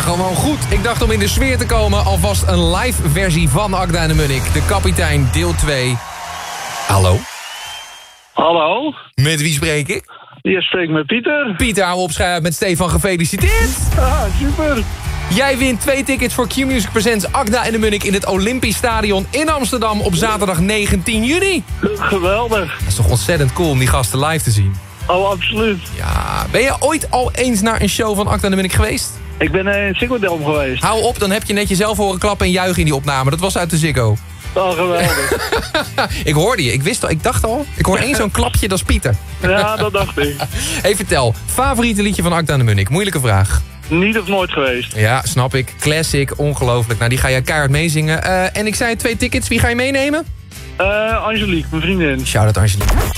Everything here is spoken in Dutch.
gewoon goed. Ik dacht om in de sfeer te komen alvast een live versie van Akda en de Munnik. De kapitein, deel 2. Hallo? Hallo? Met wie spreek ik? Je spreekt met Pieter. Pieter, hou op schuil met Stefan. Gefeliciteerd. Ah, super. Jij wint 2 tickets voor Q-Music Presents Akda en de Munnik in het Olympisch Stadion in Amsterdam op zaterdag 19 juni. Geweldig. Dat is toch ontzettend cool om die gasten live te zien. Oh, absoluut. Ja, ben je ooit al eens naar een show van Akda en de Munnik geweest? Ik ben in Ziggo Dome geweest. Hou op, dan heb je net jezelf horen klappen en juichen in die opname. Dat was uit de Ziggo. Oh, geweldig. Ik hoorde je, ik dacht al. Ik hoor één zo'n klapje, dat is Pieter. Ja, dat dacht ik. Hey, vertel, favoriete liedje van Akda en de Munnik? Moeilijke vraag. Niet of nooit geweest. Ja, snap ik. Classic, ongelooflijk. Nou, die ga je keihard meezingen. En ik zei 2 tickets, wie ga je meenemen? Angelique, mijn vriendin. Shout-out Angelique.